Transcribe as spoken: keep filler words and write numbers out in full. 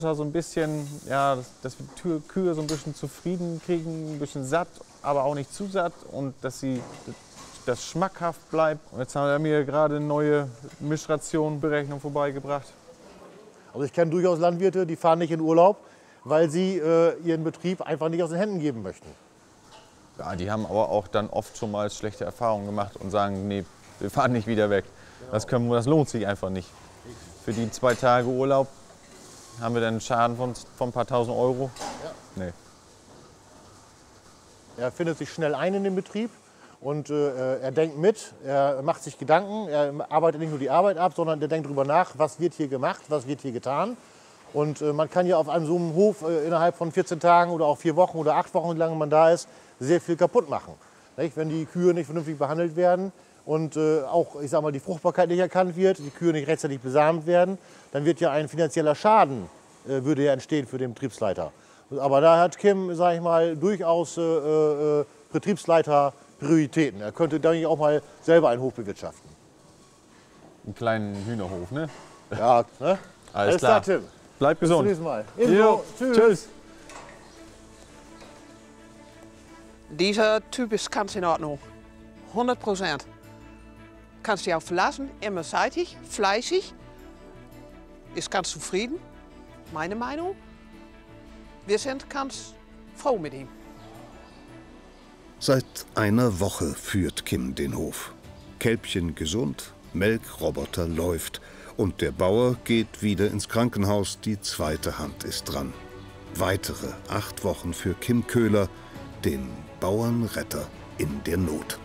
So ein bisschen, ja, dass, dass wir die Kühe so ein bisschen zufrieden kriegen, ein bisschen satt, aber auch nicht zu satt und dass sie das schmackhaft bleibt. Und jetzt haben wir mir gerade eine neue Mischrationenberechnung vorbeigebracht. Also ich kenne durchaus Landwirte, die fahren nicht in Urlaub, weil sie äh, ihren Betrieb einfach nicht aus den Händen geben möchten. Ja, die haben aber auch dann oft schon mal schlechte Erfahrungen gemacht und sagen, nee, wir fahren nicht wieder weg. Genau. Das, können, das lohnt sich einfach nicht. Für die zwei Tage Urlaub haben wir dann einen Schaden von, von ein paar tausend Euro? Ja. Nee. Er findet sich schnell ein in den Betrieb und äh, er denkt mit, er macht sich Gedanken, er arbeitet nicht nur die Arbeit ab, sondern er denkt darüber nach, was wird hier gemacht, was wird hier getan. Und äh, man kann ja auf einem so einem Hof äh, innerhalb von vierzehn Tagen oder auch vier Wochen oder acht Wochen, wie lange man da ist, sehr viel kaputt machen. Nicht? Wenn die Kühe nicht vernünftig behandelt werden und äh, auch, ich sag mal, die Fruchtbarkeit nicht erkannt wird, die Kühe nicht rechtzeitig besamt werden, dann wird ja ein finanzieller Schaden äh, würde ja entstehen für den Betriebsleiter. Aber da hat Kim, sag ich mal, durchaus äh, äh, Betriebsleiter Prioritäten. Er könnte, denke ich, auch mal selber einen Hof bewirtschaften. Einen kleinen Hühnerhof, ne? Ja, ne? Alles, Alles klar. klar, Tim. Bleib gesund. Bis zum nächsten Mal. Jo, Tschüss. Tschüss. Dieser Typ ist ganz in Ordnung. hundert Prozent. Kannst dich auch verlassen, immer zeitig, fleißig. Ist ganz zufrieden, meine Meinung. Wir sind ganz froh mit ihm. Seit einer Woche führt Kim den Hof. Kälbchen gesund, Melkroboter läuft. Und der Bauer geht wieder ins Krankenhaus, die zweite Hand ist dran. Weitere acht Wochen für Kim Köhler, den Bauernretter in der Not.